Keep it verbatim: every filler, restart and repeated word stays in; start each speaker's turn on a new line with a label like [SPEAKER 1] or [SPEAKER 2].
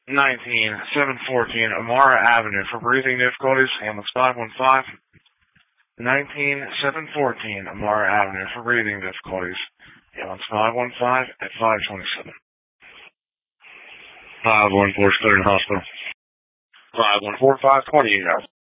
[SPEAKER 1] nineteen seven fourteen Amara Avenue for breathing difficulties, ambulance five one five. nineteen seven fourteen Amara Avenue for breathing difficulties, ambulance five one five at five twenty-seven. five one four Clearing Hospital. five one four five twenty, you guys.